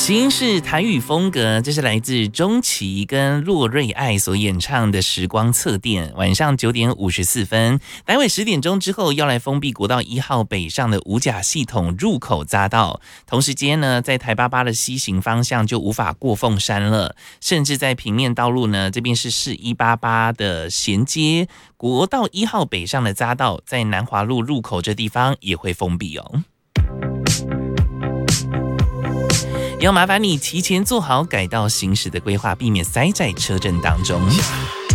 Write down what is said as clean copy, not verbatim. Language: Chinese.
新式台语风格，这是来自钟琪跟洛瑞爱所演唱的《时光侧店》。晚上9点54分，待会10点钟之后要来封闭国道1号北上的五甲系统入口匝道。同时间呢，在台88的西行方向就无法过凤山了，甚至在平面道路呢，这边是市188的衔接国道1号北上的匝道，在南华路入口这地方也会封闭哦。要麻烦你提前做好改道行驶的规划，避免塞在车阵当中。